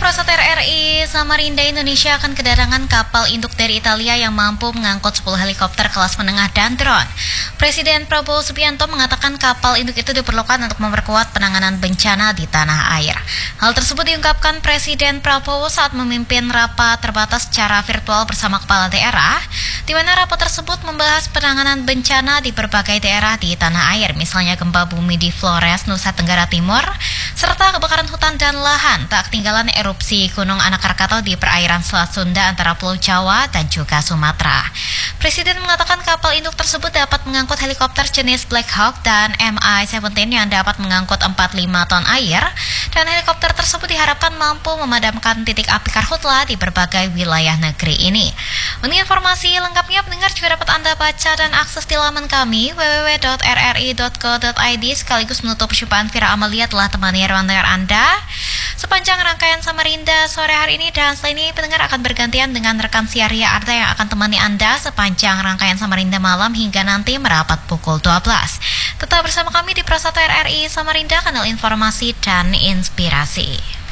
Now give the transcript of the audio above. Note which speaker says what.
Speaker 1: Prasetya RRI Samarinda Indonesia akan kedatangan kapal induk dari Italia yang mampu mengangkut 10 helikopter kelas menengah dan drone. Presiden Prabowo Subianto mengatakan kapal induk itu diperlukan untuk memperkuat penanganan bencana di tanah air. Hal tersebut diungkapkan Presiden Prabowo saat memimpin rapat terbatas secara virtual bersama kepala daerah, di mana rapat tersebut membahas penanganan bencana di berbagai daerah di tanah air, misalnya gempa bumi di Flores, Nusa Tenggara Timur, serta kebakaran hutan dan lahan, tak ketinggalan erupsi Gunung Anak Rakatau di perairan Selat Sunda antara Pulau Jawa dan juga Sumatera. Presiden mengatakan kapal induk tersebut dapat mengangkut helikopter jenis Black Hawk dan Mi-17 yang dapat mengangkut 45 ton air, dan helikopter tersebut diharapkan mampu memadamkan titik api karhutla di berbagai wilayah negeri ini. Untuk informasi lengkapnya pendengar juga dapat Anda baca dan akses di laman kami www.rri.co.id. Sekaligus menutup perjumpaan Vira Amalia telah temani ruang dengar Anda sepanjang rangkaian Samarinda sore hari ini, dan setelah ini pendengar akan bergantian dengan rekan Siaria Arda yang akan temani Anda sepanjang rangkaian Samarinda malam hingga nanti merapat pukul 12. Tetap bersama kami di Prasetya RRI Samarinda, kanal informasi dan inspirasi.